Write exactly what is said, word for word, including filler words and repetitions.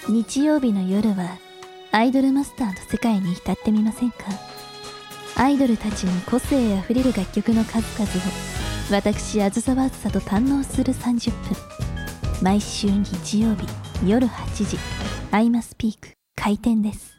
日曜日の夜はアイドルマスターの世界に浸ってみませんか？アイドルたちの個性あふれる楽曲の数々を私あずさわあずさと堪能するさんじゅっぷん。毎週日曜日夜はちじアイマスピーク開店です。